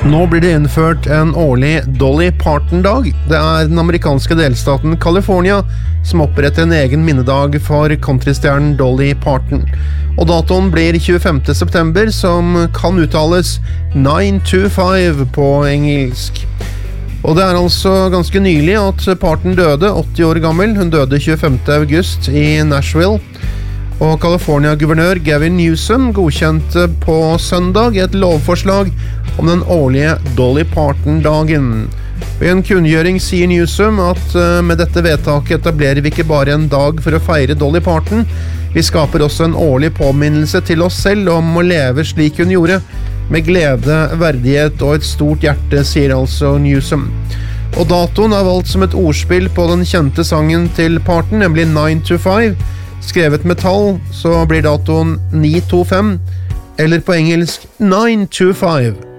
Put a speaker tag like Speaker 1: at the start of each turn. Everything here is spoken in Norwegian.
Speaker 1: Nå blir det innført en årlig Dolly Parton-dag. Det den amerikanske delstaten California som oppretter en egen minnedag for countrystjernen Dolly Parton. Og datoen blir 25. september, som kan uttales 925 på engelsk. Og det altså ganske nylig at Parton døde, 80 år gammel. Hun døde 25. august i Nashville. Og California-guvernør Gavin Newsom godkjente på søndag et lovforslag om den årlige Dolly Parton-dagen. I en kunngjøring sier Newsom at med dette vedtaket etablerer vi ikke bare en dag for å feire Dolly Parton, vi skaper også en årlig påminnelse til oss selv om å leve slik hun gjorde, med glede, verdighet og et stort hjerte, sier altså Newsom. Og datoen valgt som et ordspill på den kjente sangen til Parton, nemlig 925. Skrevet med tall, så blir datoen 925, eller på engelsk 925.